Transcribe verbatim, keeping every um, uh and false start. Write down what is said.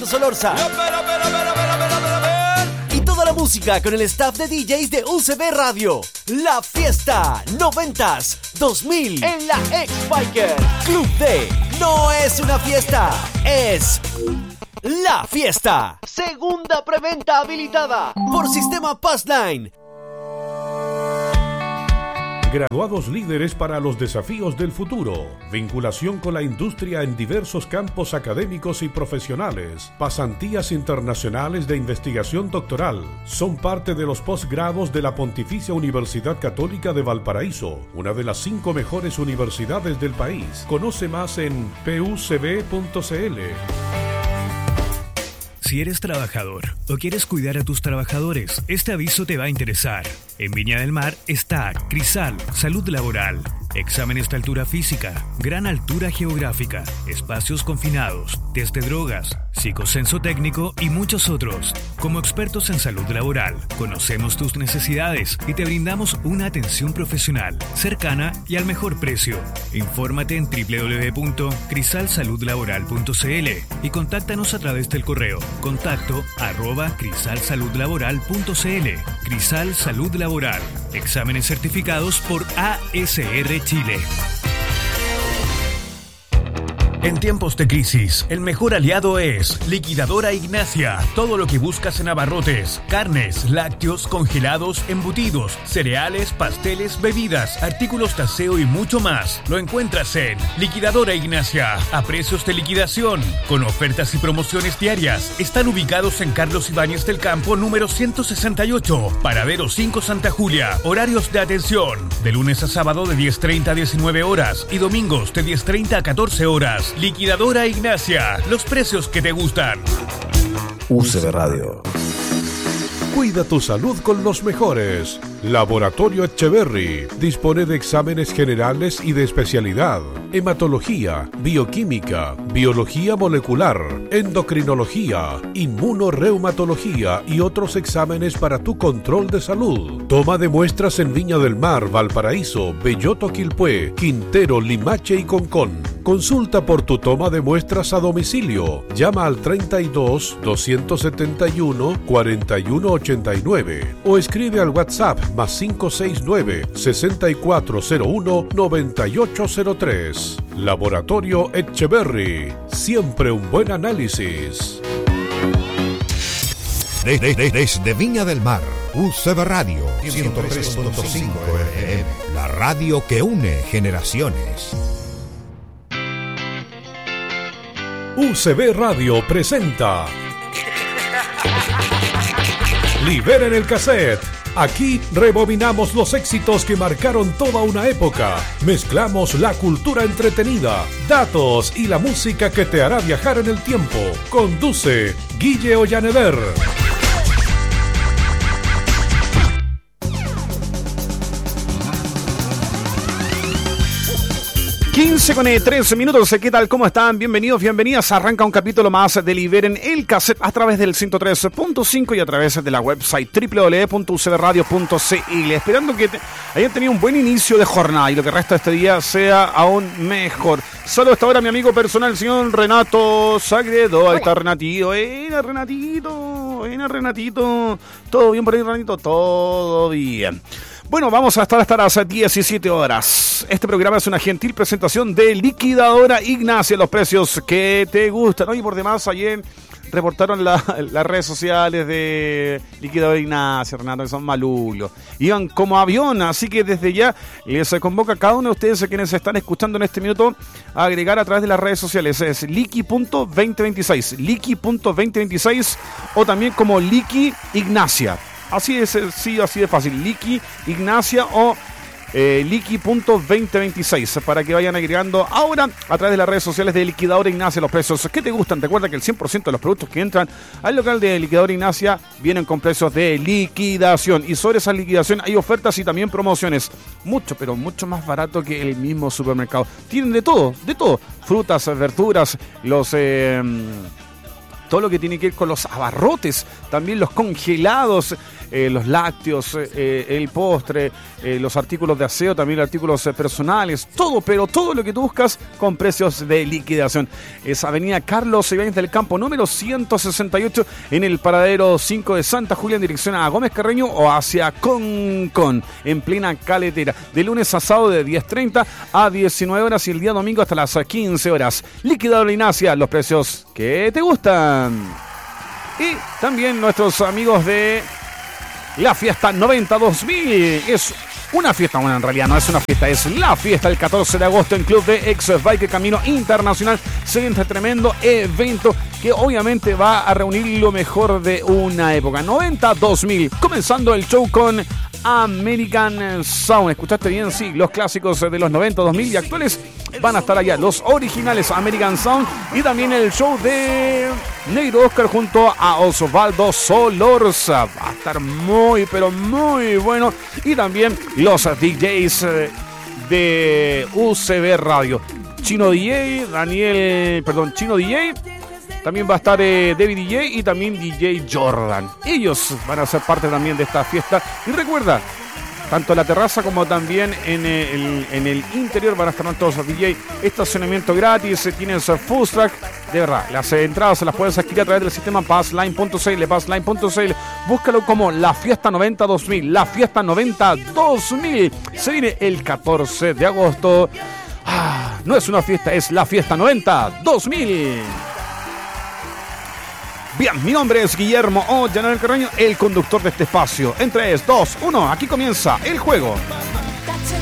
Solorza. Y toda la música con el staff de D Js de U C B Radio. La fiesta noventas dos mil en la X-Biker. Club D no es una fiesta, es la fiesta. Segunda preventa habilitada por Sistema Passline. Graduados líderes para los desafíos del futuro. Vinculación con la industria en diversos campos académicos y profesionales. Pasantías internacionales de investigación doctoral. Son parte de los posgrados de la Pontificia Universidad Católica de Valparaíso, una de las cinco mejores universidades del país. Conoce más en p u c b punto c l. Si eres trabajador o quieres cuidar a tus trabajadores, este aviso te va a interesar. En Viña del Mar está Crisal, Salud Laboral. Exámenes de altura física, gran altura geográfica, espacios confinados, test de drogas, psicocenso técnico y muchos otros. Como expertos en salud laboral, conocemos tus necesidades y te brindamos una atención profesional, cercana y al mejor precio. Infórmate en doble u doble u doble u punto crisal salud laboral punto c l y contáctanos a través del correo contacto arroba crisal salud laboral punto c l. Crisal Salud Laboral. Exámenes certificados por A S R Chile. En tiempos de crisis, el mejor aliado es Liquidadora Ignacia. Todo lo que buscas en abarrotes, carnes, lácteos, congelados, embutidos, cereales, pasteles, bebidas, artículos de aseo y mucho más. Lo encuentras en Liquidadora Ignacia, a precios de liquidación, con ofertas y promociones diarias. Están ubicados en Carlos Ibáñez del Campo, número ciento sesenta y ocho, Paradero cinco Santa Julia. Horarios de atención, de lunes a sábado de diez treinta a diecinueve horas y domingos de diez treinta a catorce horas. Liquidadora Ignacia, los precios que te gustan. U C B Radio. Cuida tu salud con los mejores. Laboratorio Etcheverry dispone de exámenes generales y de especialidad: hematología, bioquímica, biología molecular, endocrinología, inmunorreumatología y otros exámenes para tu control de salud. Toma de muestras en Viña del Mar, Valparaíso, Belloto, Quilpué, Quintero, Limache y Concón. Consulta por tu toma de muestras a domicilio. Llama al treinta y dos, doscientos setenta y uno, cuarenta y uno ochenta y nueve o escribe al WhatsApp más cinco seis nueve, sesenta y cuatro cero uno, noventa y ocho cero tres. Laboratorio Etcheverry. Siempre un buen análisis. Desde de, de, de Viña del Mar, U C B Radio ciento tres punto cinco F M. La radio que une generaciones. U C B Radio presenta Liberen el cassette. Aquí rebobinamos los éxitos que marcaron toda una época. Mezclamos la cultura entretenida, datos y la música que te hará viajar en el tiempo. Conduce Guille Ollaneder. quince con trece minutos, ¿qué tal? ¿Cómo están? Bienvenidos, bienvenidas. Arranca un capítulo más de Liberen el Cassette a través del ciento tres punto cinco y a través de la website doble u doble u doble u punto u c b radio punto c l. Esperando que te hayan tenido un buen inicio de jornada y lo que resta de este día sea aún mejor. Solo hasta ahora mi amigo personal, el señor Renato Sagredo. Ahí está Renatito. ¡Ena, Renatito! ¡Ena, Renatito! ¿Todo bien por ahí, Renatito? Todo bien. Bueno, vamos a estar hasta las diecisiete horas. Este programa es una gentil presentación de Liquidadora Ignacia, los precios que te gustan, ¿no? Y por demás, ayer reportaron la, las redes sociales de Liquidadora Ignacia, Renato, que son malulos. Iban como avión, así que desde ya les convoca a cada uno de ustedes, quienes están escuchando en este minuto, a agregar a través de las redes sociales. Es liqui punto veinte veintiséis, liqui punto veinte veintiséis o también como Liqui Ignacia. Así de sencillo, así de fácil. Liqui Ignacia o eh, liqui punto veinte veintiséis para que vayan agregando ahora a través de las redes sociales de Liquidadora Ignacia los precios que te gustan. Recuerda que el cien por ciento de los productos que entran al local de Liquidadora Ignacia vienen con precios de liquidación. Y sobre esa liquidación hay ofertas y también promociones. Mucho, pero mucho más barato que el mismo supermercado. Tienen de todo, de todo. Frutas, verduras, los... Eh, todo lo que tiene que ver con los abarrotes, también los congelados, eh, los lácteos, eh, el postre, eh, los artículos de aseo, también artículos eh, personales, todo, pero todo lo que tú buscas con precios de liquidación. Es Avenida Carlos Ibáñez del Campo, número ciento sesenta y ocho, en el paradero cinco de Santa Julia, en dirección a Gómez Carreño o hacia Concón, en plena caletera. De lunes a sábado de diez treinta a diecinueve horas y el día domingo hasta las quince horas. Liquidador Inacia, los precios que te gustan. Y también nuestros amigos de la Fiesta noventa dos mil. Es una fiesta, bueno, en realidad no es una fiesta, es la fiesta el catorce de agosto en Club de X-Bike Camino Internacional. Siguiente tremendo evento que obviamente va a reunir lo mejor de una época. noventa dos mil, comenzando el show con American Sound. ¿Escuchaste bien? Sí, los clásicos de los noventa, dos mil y actuales van a estar allá. Los originales American Sound y también el show de Negro Oscar junto a Osvaldo Solorza. Va a estar muy, pero muy bueno. Y también los D Js de U C B Radio. Chino D J, Daniel, perdón, Chino D J. También va a estar eh, David D J y también D J Jordan. Ellos van a ser parte también de esta fiesta. Y recuerda, tanto en la terraza como también en el, en el interior van a estar todos los D J. Estacionamiento gratis, tienes food truck. De verdad, las entradas se las puedes adquirir a través del sistema passline punto c l, passline punto c l. Búscalo como La Fiesta noventa dos mil. La Fiesta noventa dos mil. Se viene el catorce de agosto. Ah, no es una fiesta, es La Fiesta noventa dos mil. Bien, mi nombre es Guillermo Ollanel Carreño, el conductor de este espacio. En tres, dos, uno, aquí comienza el juego.